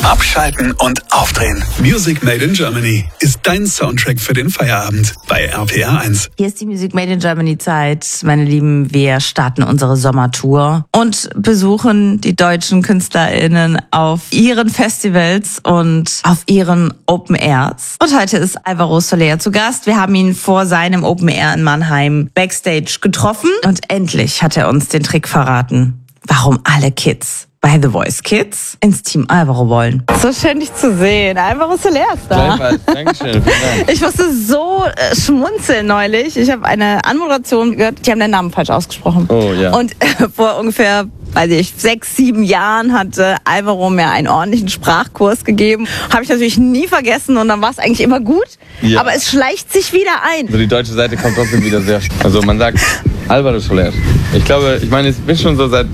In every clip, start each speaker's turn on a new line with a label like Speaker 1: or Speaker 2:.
Speaker 1: Abschalten und aufdrehen. Music Made in Germany ist dein Soundtrack für den Feierabend bei RPR 1.
Speaker 2: Hier ist die Music Made in Germany Zeit. Meine Lieben, wir starten unsere Sommertour und besuchen die deutschen KünstlerInnen auf ihren Festivals und auf ihren Open Airs. Und heute ist Alvaro Soler zu Gast. Wir haben ihn vor seinem Open Air in Mannheim backstage getroffen und endlich hat er uns den Trick verraten, warum alle Kids bei The Voice Kids ins Team Alvaro wollen. So schön, dich zu sehen. Alvaro Soler ist da.
Speaker 3: Gleichfalls, Dankeschön. Vielen Dank.
Speaker 2: Ich musste so schmunzeln neulich. Ich habe eine Anmoderation gehört, die haben den Namen falsch ausgesprochen.
Speaker 3: Oh ja.
Speaker 2: Und vor ungefähr, 6, 7 Jahren hatte Alvaro mir einen ordentlichen Sprachkurs gegeben. Habe ich natürlich nie vergessen und dann war es eigentlich immer gut.
Speaker 3: Ja.
Speaker 2: Aber es schleicht sich wieder ein.
Speaker 3: Also die deutsche Seite kommt trotzdem wieder sehr... Also man sagt Alvaro Soler. Ich bin schon so seit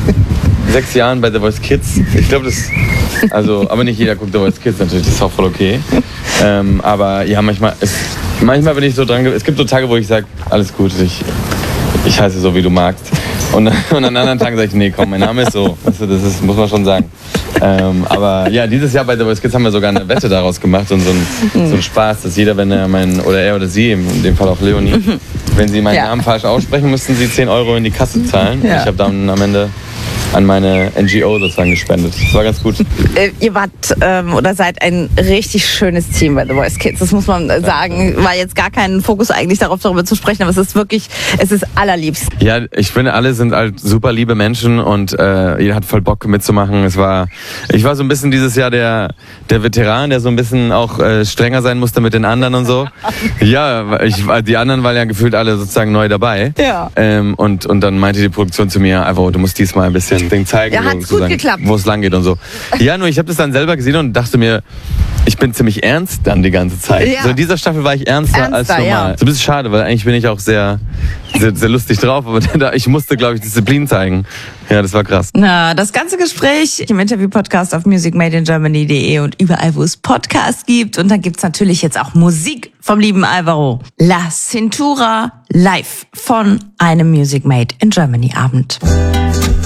Speaker 3: 6 Jahren bei The Voice Kids. Ich glaube, aber nicht jeder guckt The Voice Kids natürlich, das ist auch voll okay. Aber ja, manchmal bin ich so dran, es gibt so Tage, wo ich sage, alles gut, ich heiße so, wie du magst. Und an anderen Tagen sage ich, nee, komm, mein Name ist so. Weißt du, muss man schon sagen. Aber ja, dieses Jahr bei The Voice Kids haben wir sogar eine Wette daraus gemacht und so ein Spaß, dass jeder, wenn er oder sie, in dem Fall auch Leonie, wenn sie meinen Namen falsch aussprechen, müssten sie 10 Euro in die Kasse zahlen. Ja. Ich habe dann am Ende an meine NGO sozusagen gespendet. Das war ganz gut.
Speaker 2: Ihr wart oder seid ein richtig schönes Team bei The Voice Kids. Das muss man sagen. War jetzt gar kein Fokus eigentlich darauf, darüber zu sprechen, aber es ist allerliebst.
Speaker 3: Ja, ich finde, alle sind halt super liebe Menschen und jeder hat voll Bock mitzumachen. Ich war so ein bisschen dieses Jahr der Veteran, der so ein bisschen auch strenger sein musste mit den anderen und so. Ja, die anderen waren ja gefühlt alle sozusagen neu dabei. Ja. Und dann meinte die Produktion zu mir, einfach, du musst diesmal ein bisschen Ding zeigen,
Speaker 2: ja, hat's gut geklappt,
Speaker 3: wo es lang geht und so. Ja, nur ich habe das dann selber gesehen und dachte mir, ich bin ziemlich ernst dann die ganze Zeit. Ja. So in dieser Staffel war ich ernster als normal. Ja. So ein bisschen schade, weil eigentlich bin ich auch sehr, sehr, sehr lustig drauf, aber ich musste, glaube ich, Disziplin zeigen. Ja, das war krass.
Speaker 2: Na, das ganze Gespräch im Interview-Podcast auf musicmadeingermany.de und überall, wo es Podcasts gibt. Und dann gibt's natürlich jetzt auch Musik vom lieben Alvaro. La Cintura live von einem Music Made in Germany Abend.